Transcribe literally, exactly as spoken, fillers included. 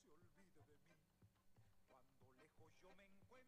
olvide de mí. Cuando lejos yo me encuentro